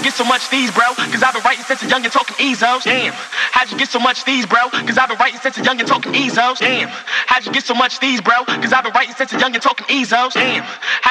you get so much these, bro? Cause I've been writing since a young and talking EZOs. Damn, how'd you get so much these, bro? Cause I've been writing since a young and talking EZOs. Damn, how'd you get so much these, bro? Cause I've been writing since a young and talking EZOs. Damn.